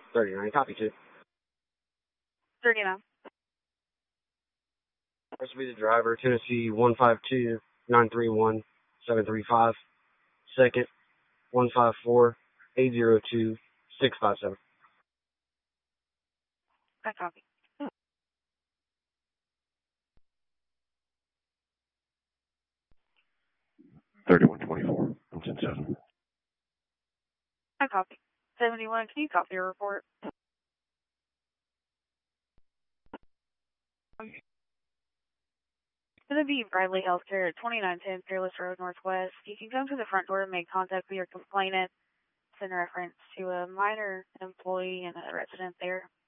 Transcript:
39, copy 2. 39. This will be the driver, Tennessee 152-931-735. Second, 154-802-657. I copy. 3124. I'm 10-7. I copy. 71, can you copy your report? Going to be Bradley Healthcare at 2910 Fearless Road Northwest. You can come to the front door and make contact with your complainant. Send reference to a minor employee and a resident there.